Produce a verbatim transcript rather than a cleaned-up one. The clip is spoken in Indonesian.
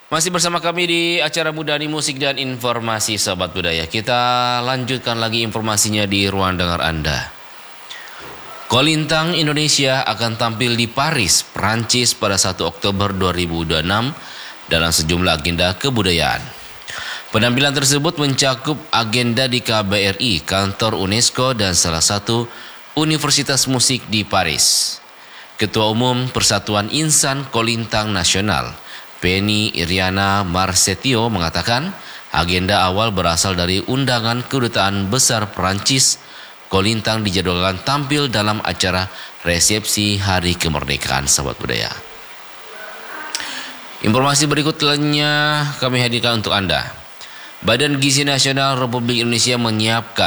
Masih bersama kami di acara Mudahni Musik dan Informasi Sobat Budaya. Kita lanjutkan lagi informasinya di ruang dengar Anda. Kolintang Indonesia akan tampil di Paris, Prancis pada satu Oktober dua ribu dua puluh enam dalam sejumlah agenda kebudayaan. Penampilan tersebut mencakup agenda di K B R I, kantor UNESCO dan salah satu universitas musik di Paris. Ketua Umum Persatuan Insan Kolintang Nasional, Penny Iriana Marsetio mengatakan agenda awal berasal dari undangan Kedutaan Besar Perancis. Kolintang dijadwalkan tampil dalam acara resepsi Hari Kemerdekaan, Sahabat Budaya. Informasi berikutnya kami hadirkan untuk Anda. Badan Gizi Nasional Republik Indonesia menyiapkan